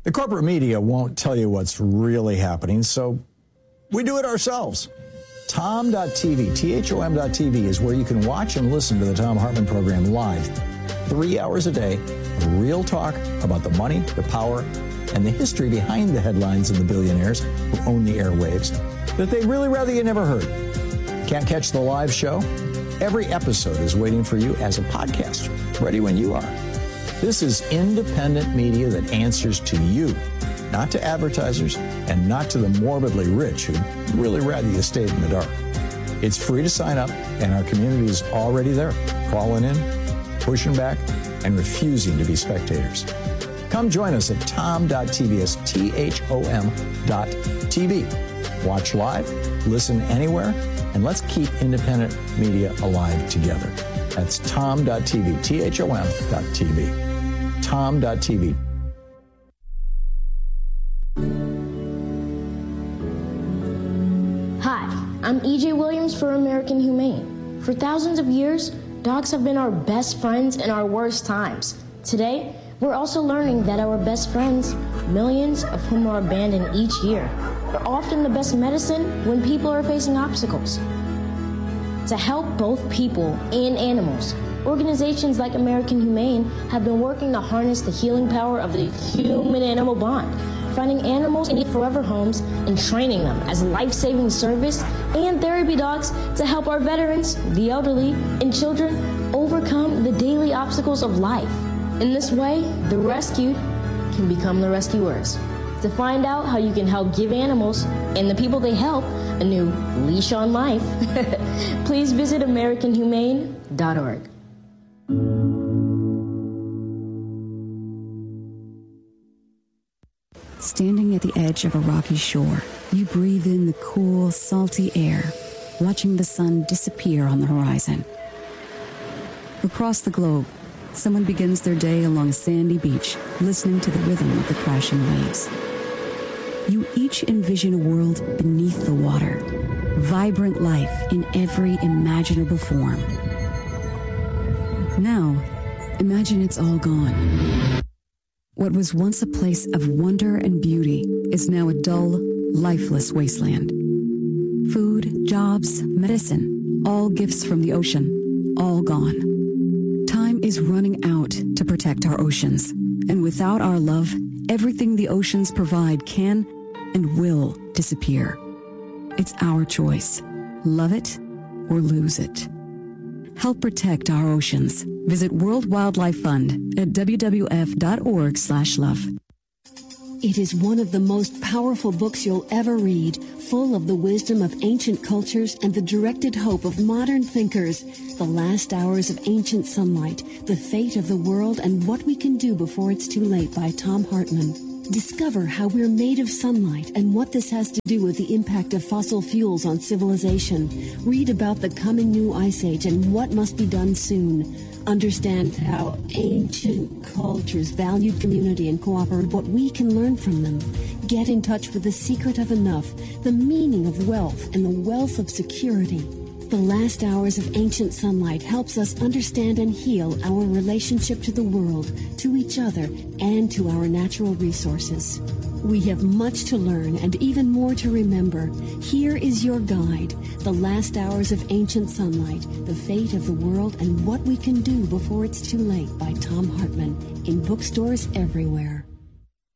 The corporate media won't tell you what's really happening, so we do it ourselves. Tom.tv, THOM.tv is where you can watch and listen to the Thom Hartmann program live, 3 hours a day, of real talk about the money, the power, and the history behind the headlines and the billionaires who own the airwaves that they'd really rather you never heard. Can't catch the live show? Every episode is waiting for you as a podcast, ready when you are. This is independent media that answers to you, not to advertisers and not to the morbidly rich who'd really rather you stayed in the dark. It's free to sign up, and our community is already there, calling in, pushing back, and refusing to be spectators. Come join us at tom.tv, it's THOM.tv. Watch live, listen anywhere, and let's keep independent media alive together. That's tom.tv, THOM.tv. Tom.tv. Hi, I'm E.J. Williams for American Humane. For thousands of years, dogs have been our best friends in our worst times. Today, we're also learning that our best friends, millions of whom are abandoned each year, are often the best medicine when people are facing obstacles. To help both people and animals, organizations like American Humane have been working to harness the healing power of the human-animal bond, finding animals in forever homes and training them as life-saving service and therapy dogs to help our veterans, the elderly, and children overcome the daily obstacles of life. In this way, the rescued can become the rescuers. To find out how you can help give animals and the people they help a new leash on life, please visit AmericanHumane.org. Standing at the edge of a rocky shore, you breathe in the cool, salty air, watching the sun disappear on the horizon. Across the globe, someone begins their day along a sandy beach, listening to the rhythm of the crashing waves. You each envision a world beneath the water, vibrant life in every imaginable form. Now, imagine it's all gone. What was once a place of wonder and beauty is now a dull, lifeless wasteland. Food, jobs, medicine, all gifts from the ocean, all gone. Time is running out to protect our oceans, and without our love, everything the oceans provide can and will disappear. It's our choice. Love it or lose it. Help protect our oceans. Visit World Wildlife Fund at wwf.org/love. It is one of the most powerful books you'll ever read, full of the wisdom of ancient cultures and the directed hope of modern thinkers. The Last Hours of Ancient Sunlight, The Fate of the World and What We Can Do Before It's Too Late by Thom Hartmann. Discover how we're made of sunlight and what this has to do with the impact of fossil fuels on civilization. Read about the coming new ice age and what must be done soon. Understand how ancient cultures valued community and cooperate, what we can learn from them. Get in touch with the secret of enough, the meaning of wealth, and the wealth of security. The Last Hours of Ancient Sunlight helps us understand and heal our relationship to the world, to each other, and to our natural resources. We have much to learn and even more to remember. Here is your guide, The Last Hours of Ancient Sunlight, The Fate of the World and What We Can Do Before It's Too Late by Thom Hartmann, in bookstores everywhere.